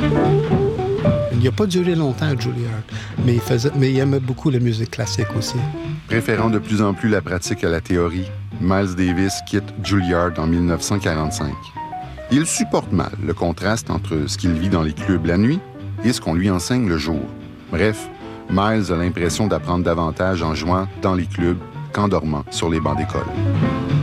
Il n'a pas duré longtemps à Juilliard, mais il aimait beaucoup la musique classique aussi. Préférant de plus en plus la pratique à la théorie, Miles Davis quitte Juilliard en 1945. Il supporte mal le contraste entre ce qu'il vit dans les clubs la nuit et ce qu'on lui enseigne le jour. Bref, Miles a l'impression d'apprendre davantage en jouant dans les clubs qu'en dormant sur les bancs d'école.